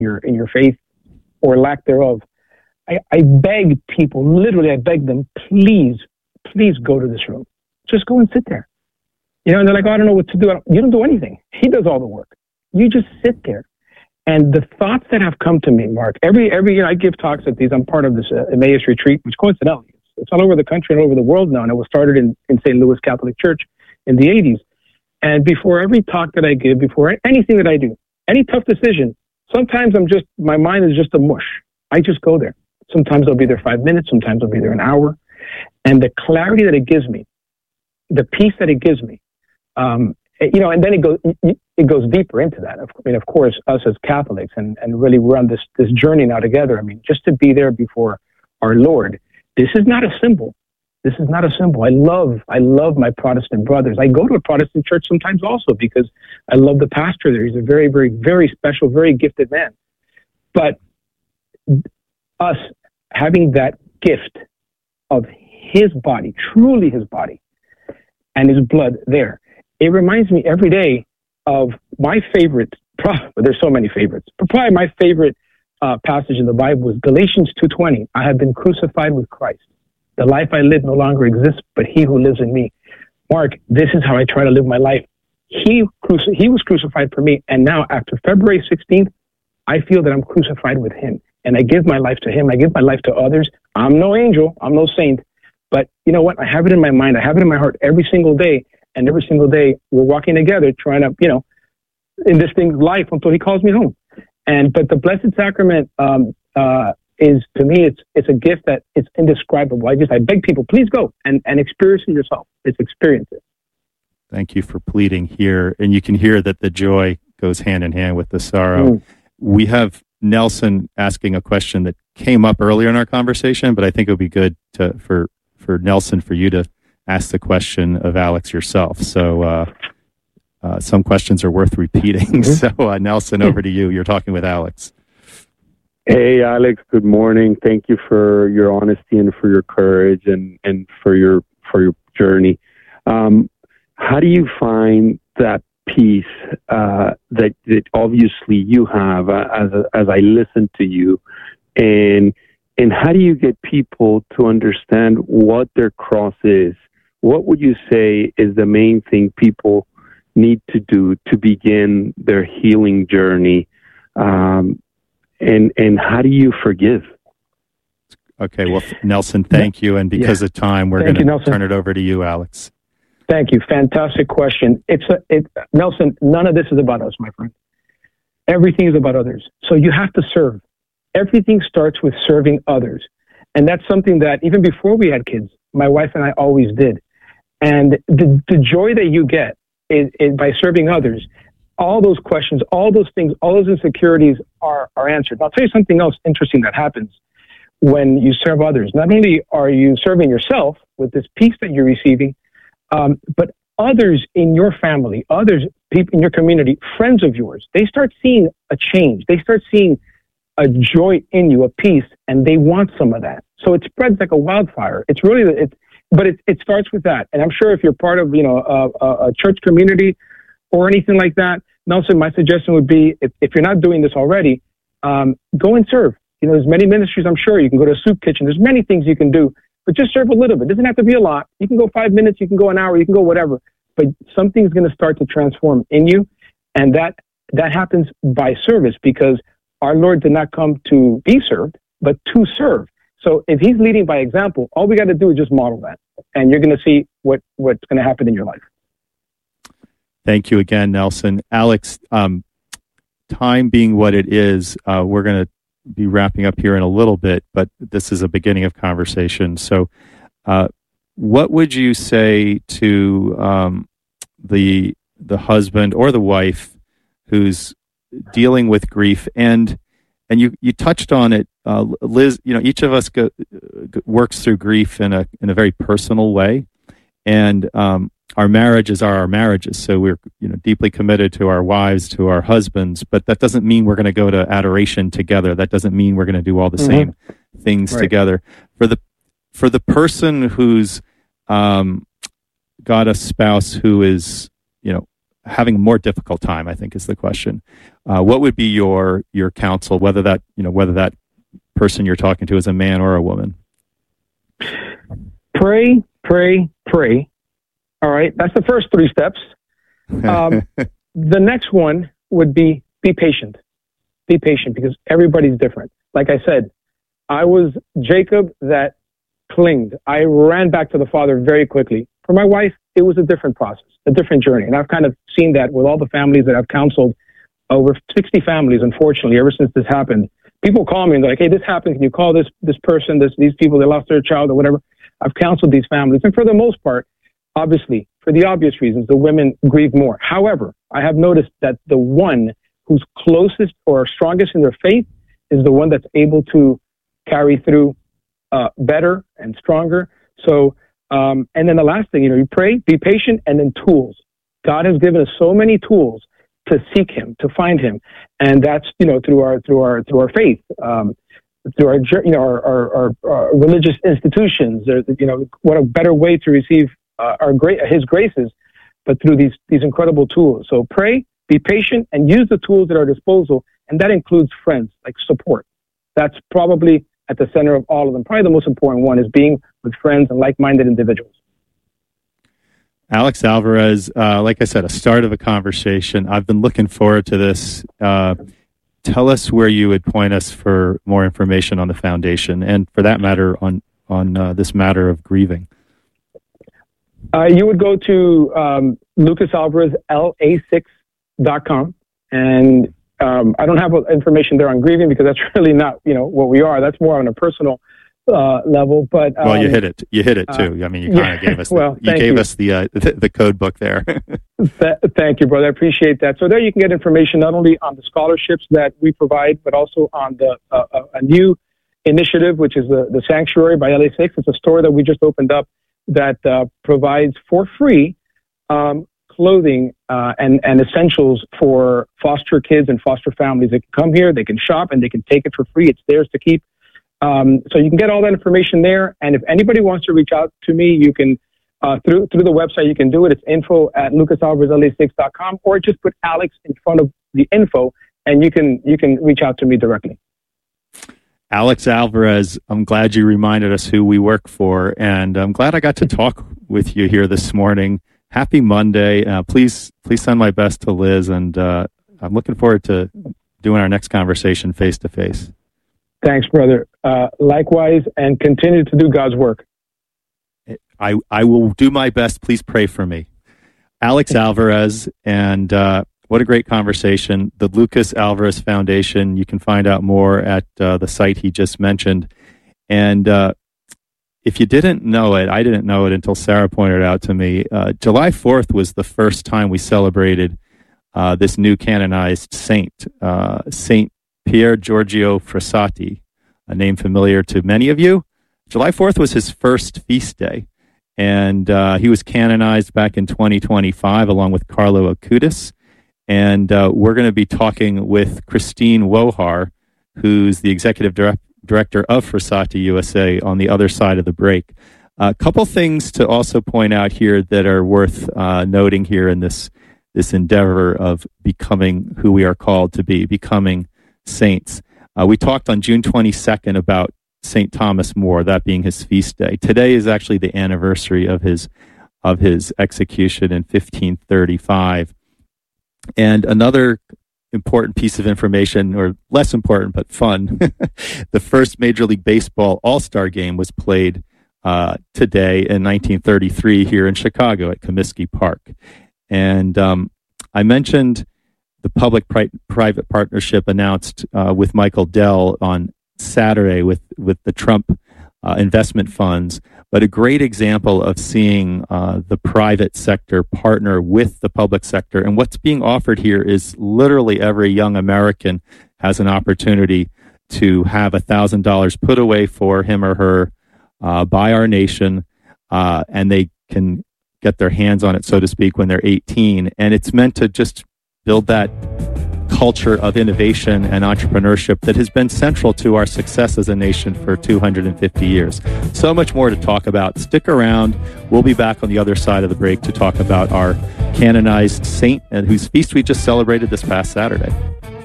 in your faith or lack thereof, I beg people, literally, I beg them, please go to this room. Just go and sit there. You know, and they're like, oh, I don't know what to do. You don't do anything. He does all the work. You just sit there. And the thoughts that have come to me, Mark, every year I give talks at these. I'm part of this Emmaus retreat, which coincidentally, it's all over the country and all over the world now. And it was started in St. Louis Catholic Church in the 80s. And before every talk that I give, before anything that I do, any tough decision, sometimes my mind is just a mush. I just go there. Sometimes I'll be there 5 minutes. Sometimes I'll be there an hour. And the clarity that it gives me, the peace that it gives me, you know, and then it goes deeper into that. I mean, of course, us as Catholics, and really we're on this journey now together. I mean, just to be there before our Lord, this is not a symbol. This is not a symbol. I love my Protestant brothers. I go to a Protestant church sometimes also because I love the pastor there. He's a very, very, very special, very gifted man. But us having that gift of his body, truly his body, and his blood there, it reminds me every day of my favorite, there's so many favorites, but probably my favorite passage in the Bible is Galatians 2:20. I have been crucified with Christ. The life I live no longer exists, but he who lives in me. Mark, this is how I try to live my life. He was crucified for me, and now after February 16th, I feel that I'm crucified with him, and I give my life to him. I give my life to others. I'm no angel. I'm no saint. But you know what? I have it in my mind. I have it in my heart every single day. And every single day we're walking together trying to, you know, in this thing's life until he calls me home. But the Blessed Sacrament is, to me, it's a gift that it's indescribable. I beg people, please go and experience it yourself. Experience it. Thank you for pleading here. And you can hear that the joy goes hand in hand with the sorrow. We have Nelson asking a question that came up earlier in our conversation, but I think it would be good for Nelson, for you to ask the question of Alex yourself. So some questions are worth repeating. So Nelson, over to you. You're talking with Alex. Hey, Alex, good morning. Thank you for your honesty and for your courage and for your journey. How do you find that peace that obviously you have as I listen to you, and how do you get people to understand what their cross is? What would you say is the main thing people need to do to begin their healing journey? And how do you forgive? Okay, well, Nelson, thank you. And because of time, we're going to turn it over to you, Alex. Thank you. Fantastic question. Nelson, none of this is about us, my friend. Everything is about others. So you have to serve. Everything starts with serving others. And that's something that even before we had kids, my wife and I always did. And the joy that you get is by serving others, all those questions, all those things, all those insecurities are answered. I'll tell you something else interesting that happens when you serve others. Not only are you serving yourself with this peace that you're receiving, but others in your family, others, people in your community, friends of yours, they start seeing a change. They start seeing a joy in you, a peace, and they want some of that. So it spreads like a wildfire. It's really, but it starts with that. And I'm sure if you're part of, a church community or anything like that, Nelson, my suggestion would be, if you're not doing this already, go and serve. There's many ministries, I'm sure. You can go to a soup kitchen. There's many things you can do, but just serve a little bit. It doesn't have to be a lot. You can go 5 minutes, you can go an hour, you can go whatever, but something's going to start to transform in you. And that happens by service, because our Lord did not come to be served, but to serve. So if he's leading by example, all we got to do is just model that, and you're going to see what's going to happen in your life. Thank you again, Nelson. Alex, time being what it is, we're going to be wrapping up here in a little bit, but this is a beginning of conversation. So what would you say to the husband or the wife who's dealing with grief? And you touched on it, Liz. Each of us works through grief in a very personal way, and our marriages are our marriages. So we're deeply committed to our wives, to our husbands. But that doesn't mean we're going to go to adoration together. That doesn't mean we're going to do all the same things together. For the person who's got a spouse who is having a more difficult time, I think is the question. What would be your counsel, whether that person you're talking to is a man or a woman? Pray, pray, pray. All right, that's the first 3 steps. The next one would be patient. Be patient, because everybody's different. Like I said, I was Jacob that clinged. I ran back to the Father very quickly. For my wife, it was a different process, a different journey. And I've kind of seen that with all the families that I've counseled, over 60 families, unfortunately, ever since this happened. People call me and they're like, hey, this happened. Can you call this person, these people, they lost their child or whatever? I've counseled these families. And for the most part, obviously, for the obvious reasons, the women grieve more. However, I have noticed that the one who's closest or strongest in their faith is the one that's able to carry through better and stronger. So, and then the last thing, you pray, be patient, and then tools. God has given us so many tools to seek Him, to find Him, and that's through our faith, through our religious institutions. What a better way to receive His graces, but through these incredible tools. So pray, be patient, and use the tools at our disposal, and that includes friends, like support. That's probably at the center of all of them. Probably the most important one is being with friends and like-minded individuals. Alex Alvarez, like I said, a start of a conversation. I've been looking forward to this. Tell us where you would point us for more information on the foundation, and for that matter, on this matter of grieving. You would go to Lucas Alvarez, LA6.com, and I don't have information there on grieving because that's really not what we are. That's more on a personal level. But well, you hit it. You hit it too. I mean, you kind of gave us. You gave us the code book there. Thank you, brother. I appreciate that. So there you can get information not only on the scholarships that we provide, but also on the a new initiative, which is the Sanctuary by LA6. It's a store that we just opened up that provides for free clothing and essentials for foster kids and foster families. They can come here, they can shop, and they can take it for free. It's theirs to keep. So you can get all that information there. And if anybody wants to reach out to me, you can through the website. You can do it. It's info@lucasalvarezla6.com, or just put Alex in front of the info, and you can reach out to me directly. Alex Alvarez, I'm glad you reminded us who we work for, and I'm glad I got to talk with you here this morning. Happy Monday. Please send my best to Liz, and I'm looking forward to doing our next conversation face to face. Thanks, brother. Likewise, and continue to do God's work. I will do my best. Please pray for me. Alex Alvarez, and what a great conversation. The Lucas Alvarez Foundation, you can find out more at the site he just mentioned. And if you didn't know it, I didn't know it until Sarah pointed it out to me. July 4th was the first time we celebrated this new canonized saint, Saint Pier Giorgio Frassati, a name familiar to many of you. July 4th was his first feast day, and he was canonized back in 2025 along with Carlo Acutis. And we're going to be talking with Christine Wohar, who's the executive director of Frassati USA, on the other side of the break. A couple things to also point out here that are worth noting here in this endeavor of becoming who we are called to be, becoming saints. We talked on June 22nd about St. Thomas More, that being his feast day. Today is actually the anniversary of his execution in 1535. And another important piece of information, or less important but fun, the first Major League Baseball All-Star game was played today in 1933 here in Chicago at Comiskey Park. And I mentioned the public-private partnership announced with Michael Dell on Saturday with the Trump investment funds, but a great example of seeing the private sector partner with the public sector. And what's being offered here is literally every young American has an opportunity to have $1,000 put away for him or her by our nation, and they can get their hands on it, so to speak, when they're 18. And it's meant to just build that culture of innovation and entrepreneurship that has been central to our success as a nation for 250 years. So much more to talk about. Stick around. We'll be back on the other side of the break to talk about our canonized saint and whose feast we just celebrated this past Saturday.